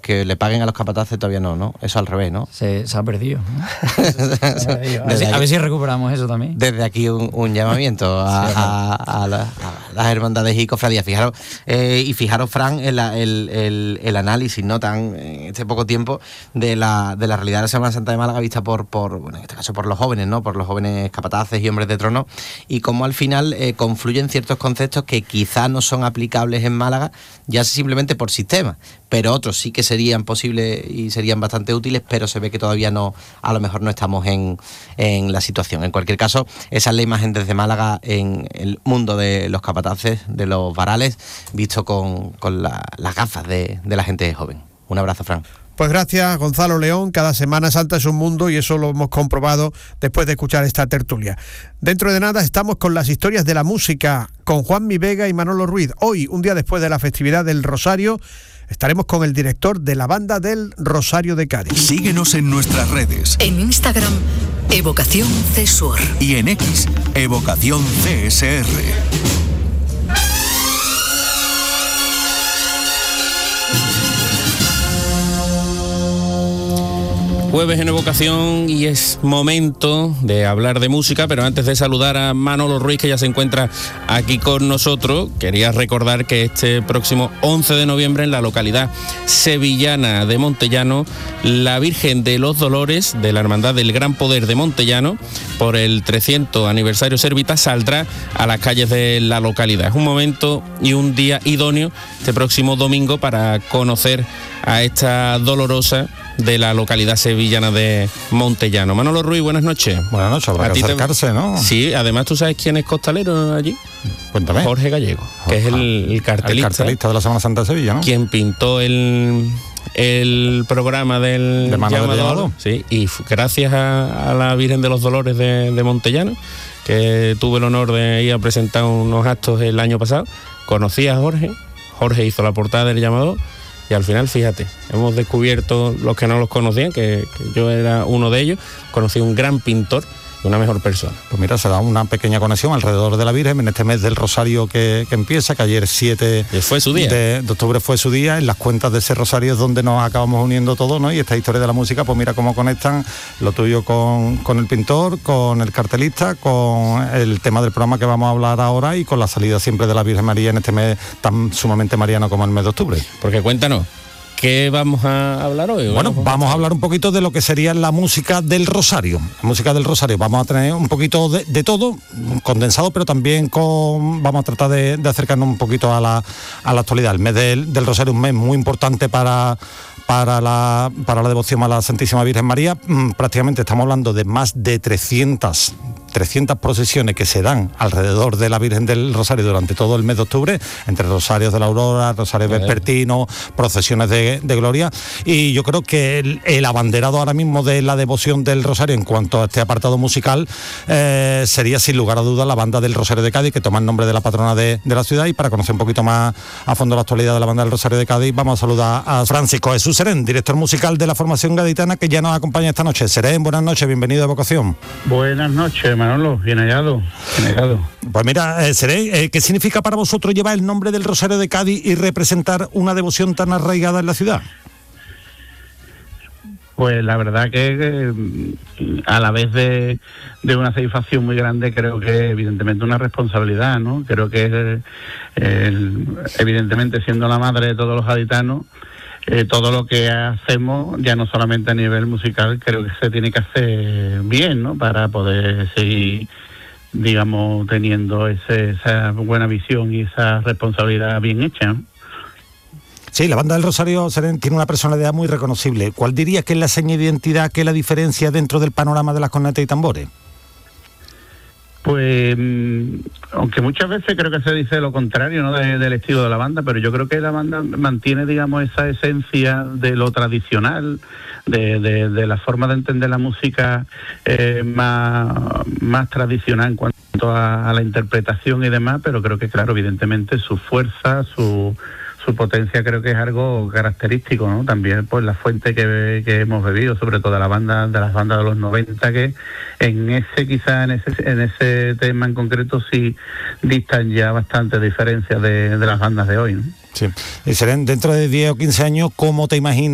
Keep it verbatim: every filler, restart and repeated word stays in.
que le paguen a los capataces todavía no, ¿no? Eso al revés, ¿no? Se, se ha perdido, ¿no? se ha perdido. A, ver si, a ver si recuperamos eso también. Desde aquí un, un llamamiento a, sí, a, a, la, a las hermandades y cofradías. Fijaros, eh, y fijaros, Fran, el, el, el, el análisis, ¿no? Tan en este poco tiempo de la, de la realidad de la Semana Santa de Málaga vista por, por, bueno, en este caso por los jóvenes, ¿no? Por los jóvenes capataces y hombres de trono, y cómo al final eh, confluyen ciertos conceptos que quizás no son aplicables en Málaga, ya simplemente por sistema, pero otros sí que serían posibles y serían bastante útiles, pero se ve que todavía no, a lo mejor no estamos en, en la situación. En cualquier caso, esa es la imagen desde Málaga en el mundo de los capataces, de los varales, visto con, con la, las gafas de, de la gente joven. Un abrazo, Fran. Pues gracias, Gonzalo León. Cada Semana Santa es un mundo y eso lo hemos comprobado después de escuchar esta tertulia. Dentro de nada estamos con las historias de la música, con Juanmi Vega y Manolo Ruiz. Hoy, un día después de la festividad del Rosario, estaremos con el director de la banda del Rosario de Cádiz. Síguenos en nuestras redes. En Instagram, Evocación C S U R. Y en X, Evocación C S R. Jueves en Evocación y es momento de hablar de música, pero antes de saludar a Manolo Ruiz, que ya se encuentra aquí con nosotros, quería recordar que este próximo once de noviembre en la localidad sevillana de Montellano, la Virgen de los Dolores de la Hermandad del Gran Poder de Montellano, por el trescientos aniversario Servita, saldrá a las calles de la localidad. Es un momento y un día idóneo este próximo domingo para conocer a esta dolorosa de la localidad sevillana de Montellano. Manolo Ruiz, buenas noches. Buenas noches, habrá que acercarse, te... ¿no? Sí, además tú sabes quién es costalero allí. Cuéntame. Jorge Gallego, que es el, el cartelista. El cartelista de la Semana Santa de Sevilla, ¿no? Quien pintó el, el programa del de Mano llamador, del llamado. Sí, y gracias a, a la Virgen de los Dolores de, de Montellano, que tuve el honor de ir a presentar unos actos el año pasado, conocí a Jorge, Jorge hizo la portada del llamador. Y al final, fíjate, hemos descubierto los que no los conocían, que, que yo era uno de ellos, conocí un gran pintor y una mejor persona. Pues mira, se da una pequeña conexión alrededor de la Virgen en este mes del Rosario que, que empieza, que ayer siete fue su día. De, de octubre fue su día. En las cuentas de ese Rosario es donde nos acabamos uniendo todos, ¿no? Y esta historia de la música, pues mira cómo conectan lo tuyo con, con el pintor, con el cartelista, con el tema del programa que vamos a hablar ahora y con la salida siempre de la Virgen María en este mes tan sumamente mariano como el mes de octubre. Porque cuéntanos, ¿qué vamos a hablar hoy? Bueno, bueno, vamos a hablar un poquito de lo que sería la música del Rosario. La música del Rosario, vamos a tener un poquito de, de todo, condensado, pero también con vamos a tratar de, de acercarnos un poquito a la, a la actualidad. El mes del, del Rosario es un mes muy importante para... Para la, para la devoción a la Santísima Virgen María. Mm, prácticamente estamos hablando de más de trescientas procesiones que se dan alrededor de la Virgen del Rosario durante todo el mes de octubre, entre rosarios de la Aurora, rosarios vespertinos, procesiones de, de gloria, y yo creo que el, el abanderado ahora mismo de la devoción del Rosario en cuanto a este apartado musical eh, sería sin lugar a dudas la banda del Rosario de Cádiz, que toma el nombre de la patrona de, de la ciudad. Y para conocer un poquito más a fondo la actualidad de la banda del Rosario de Cádiz, vamos a saludar a Francisco Jesús Serén, director musical de la formación gaditana, que ya nos acompaña esta noche. Serén, buenas noches, bienvenido a Evocación. Buenas noches, Manolo, bien hallado, bien hallado. Pues mira, eh, Serén, eh, ¿qué significa para vosotros llevar el nombre del Rosario de Cádiz y representar una devoción tan arraigada en la ciudad? Pues la verdad que eh, a la vez de, de una satisfacción muy grande, creo que evidentemente una responsabilidad, ¿no? Creo que eh, el, evidentemente siendo la madre de todos los gaditanos, Eh, todo lo que hacemos, ya no solamente a nivel musical, creo que se tiene que hacer bien, ¿no? Para poder seguir, digamos, teniendo ese, esa buena visión y esa responsabilidad bien hecha, ¿no? Sí, la banda del Rosario Serén tiene una personalidad muy reconocible. ¿Cuál dirías que es la seña de identidad, que es la diferencia dentro del panorama de las cornetas y tambores? Pues, aunque muchas veces creo que se dice lo contrario, ¿no? de, del estilo de la banda, pero yo creo que la banda mantiene, digamos, esa esencia de lo tradicional, de, de, de la forma de entender la música eh, más, más tradicional en cuanto a, a la interpretación y demás, pero creo que, claro, evidentemente su fuerza, su... su potencia creo que es algo característico, ¿no? También pues la fuente que, que hemos bebido, sobre todo de la banda, de las bandas de los noventa, que en ese quizá en ese en ese tema en concreto sí distan ya bastante diferencias de, de las bandas de hoy, ¿no? Sí. Y Serén, dentro de diez o quince años, ¿cómo te imaginas